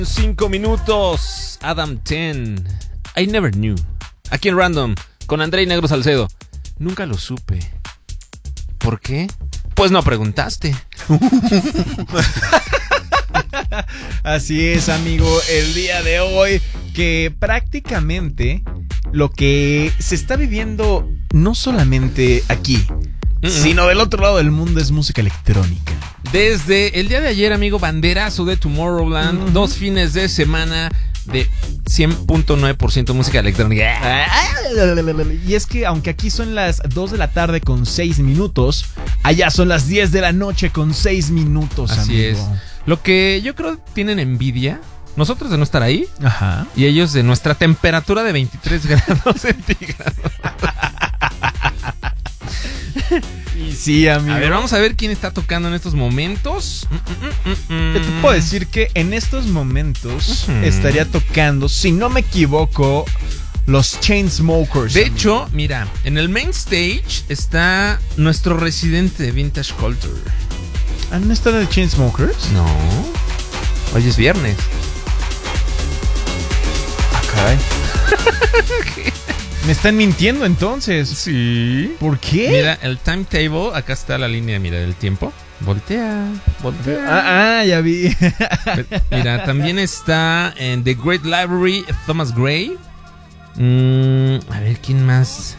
5 minutos, Adam 10. I never knew. Aquí en Random, con André y Negro Salcedo. Nunca lo supe. ¿Por qué? Pues no preguntaste. Así es, amigo, el día de hoy, que prácticamente lo que se está viviendo no solamente aquí, sino del otro lado del mundo es música electrónica. Desde el día de ayer, amigo, banderazo de Tomorrowland, 2 fines de semana de 100.9% música electrónica. Y es que aunque aquí son las 2 de la tarde con 6 minutos, allá son las 10 de la noche con 6 minutos, Así amigo. es. Lo que yo creo tienen envidia, nosotros de no estar ahí, Ajá. y ellos de nuestra temperatura de 23 grados centígrados. Y sí, amigo. A ver, vamos a ver quién está tocando en estos momentos. Yo te puedo decir que en estos momentos estaría tocando, si no me equivoco, los Chainsmokers. De amigo. hecho, mira, en el main stage está nuestro residente de Vintage Culture. ¿Ah, no está de Chainsmokers? No, hoy es viernes. Ah, caray. Me están mintiendo entonces. Sí. ¿Por qué? Mira, el timetable, acá está la línea, mira, del tiempo. Voltea. Ya vi. Mira, también está en The Great Library, Thomas Gray. A ver, ¿quién más?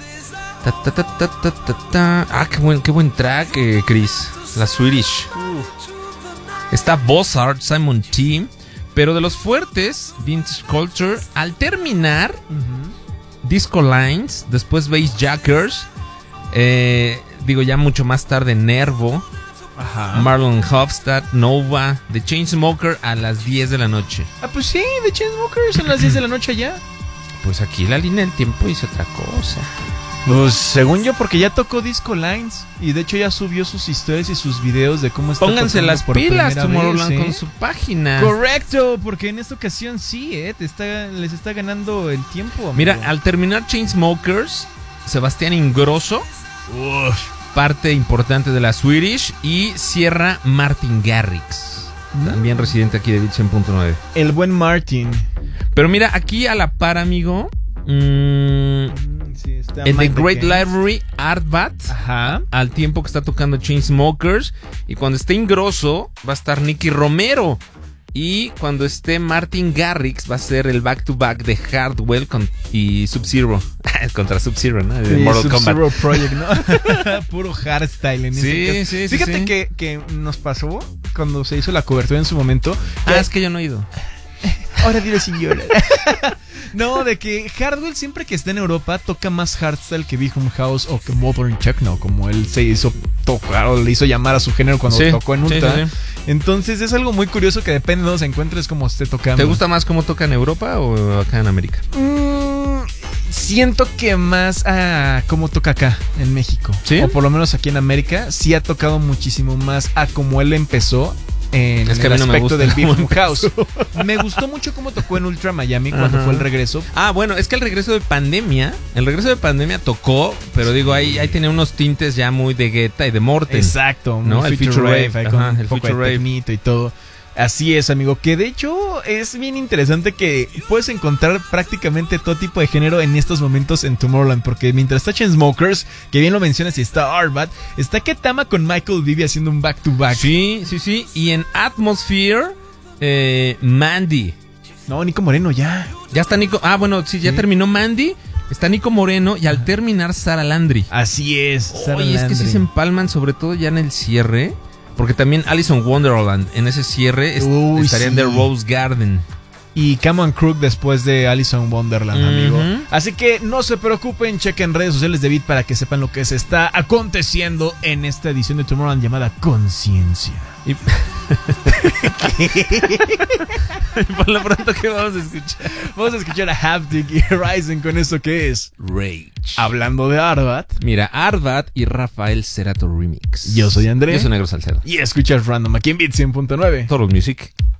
Ah, qué buen track, Chris. La Swedish. Está Bossart, Simon T. Pero de los fuertes, Vintage Culture, al terminar, Disco Lines, después Bassjackers, digo ya mucho más tarde Nervo, Ajá. Marlon Hofstad, Nova, The Chainsmokers a las 10 de la noche. Ah, pues sí, de Chainsmokers son las 10 de la noche allá. Pues aquí la línea del tiempo dice otra cosa. Pues según yo, porque ya tocó Disco Lines y de hecho ya subió sus historias y sus videos de cómo está Pónganse tocando las por pilas, primera Tomorrowland, vez, ¿eh? con su página. Correcto, porque en esta ocasión sí, les está ganando el tiempo, amigo. Mira, al terminar Chainsmokers, Sebastián Ingrosso, parte importante de la Swedish, y cierra Martin Garrix, también residente aquí de Beat 100.9. El buen Martin. Pero mira, aquí a la par, amigo, Sí, está en The Mike Great Kane. Library, Artbat, Ajá. al tiempo que está tocando Chainsmokers, y cuando esté Ingrosso va a estar Nicky Romero, y cuando esté Martin Garrix va a ser el back-to-back de Hardwell y Sub-Zero. Contra Sub-Zero, ¿no? De Sí, Mortal Kombat. Sub-Zero Project, ¿no? Puro hardstyle en Sí, ese caso. sí, sí, Fíjate sí. que nos pasó cuando se hizo la cobertura en su momento. Es que yo no he ido. Ahora dile sin llorar. No, de que Hardwell siempre que está en Europa toca más hardstyle que Big Home House o que Modern Techno, como él se hizo tocar o le hizo llamar a su género cuando Sí, tocó en sí, Ultra. sí, sí. Entonces es algo muy curioso que depende de dónde se encuentres como esté tocando. ¿Te gusta más cómo toca en Europa o acá en América? Siento que más a cómo toca acá en México. ¿Sí? O por lo menos aquí en América sí ha tocado muchísimo más a como él empezó en Es que el a mí no me aspecto gusta del Big cómo Home House. Me gustó mucho cómo tocó en Ultra Miami cuando Ajá. fue el regreso. Ah, bueno, es que el regreso de pandemia tocó, pero digo, ahí tenía unos tintes ya muy de Guetta y de Morten. Exacto, ¿no? muy El Future Future Rave, Rave, con ajá, un el poco Future de Rave. tecnito y todo. Así es, amigo, que de hecho es bien interesante que puedes encontrar prácticamente todo tipo de género en estos momentos en Tomorrowland, porque mientras está Chainsmokers, que bien lo mencionas, y está Artbat, está Ketama con Michael Vivi haciendo un back-to-back. Sí, sí, sí. Y en Atmosphere, Mandy. No, Nico Moreno, ya. Ya está Nico. Ah, bueno, sí, ya terminó Mandy. Está Nico Moreno y al terminar Sara Landry. Así es. Sarah Oye, es que sí Landry. se empalman, sobre todo ya en el cierre. Porque también Alison Wonderland en ese cierre Uy, estaría en sí. The Rose Garden. Y Cameron Crook después de Alison Wonderland, Ujú. amigo. Así que no se preocupen, chequen redes sociales de Beat para que sepan lo que se está aconteciendo en esta edición de Tomorrowland llamada Conciencia. Y... por lo pronto, ¿qué vamos a escuchar? Vamos a escuchar a Haptic y Rising con esto que es Rage. Hablando de Artbat. Mira, Artbat y Rafael Cerato Remix. Yo soy André. Yo soy Negro Salcedo. Y escuchas Random aquí en Beat 100.9. Total Music.